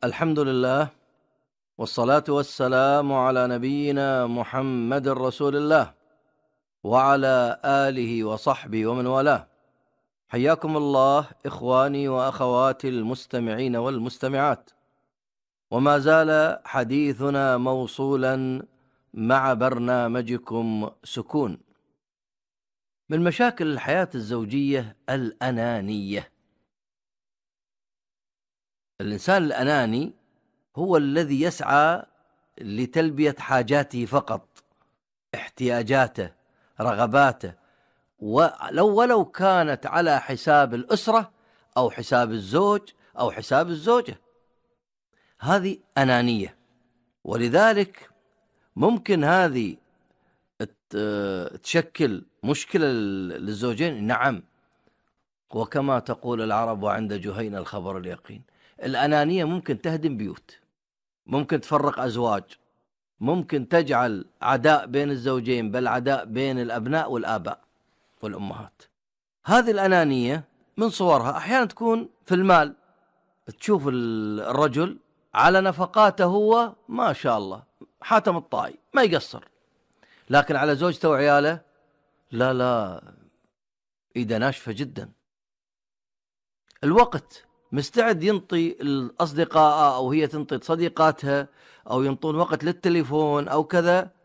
الحمد لله، والصلاة والسلام على نبينا محمد رسول الله وعلى آله وصحبه ومن والاه. حياكم الله إخواني وأخواتي المستمعين والمستمعات، وما زال حديثنا موصولا مع برنامجكم سكون. من مشاكل الحياة الزوجية الأنانية. الإنسان الأناني هو الذي يسعى لتلبية حاجاته فقط، احتياجاته، رغباته، ولو كانت على حساب الأسرة أو حساب الزوج أو حساب الزوجة. هذه أنانية، ولذلك ممكن هذه تشكل مشكلة للزوجين. نعم، وكما تقول العرب وعند جهينة الخبر اليقين. الأنانية ممكن تهدم بيوت، ممكن تفرق أزواج، ممكن تجعل عداء بين الزوجين، بل عداء بين الأبناء والآباء والأمهات. هذه الأنانية من صورها أحيانا تكون في المال. تشوف الرجل على نفقاته هو ما شاء الله حاتم الطائي، ما يقصر، لكن على زوجته وعياله لا، إيده ناشفة جدا. الوقت مستعد ينطي الأصدقاء أو هي تنطي صديقاتها، أو ينطون وقت للتليفون أو كذا،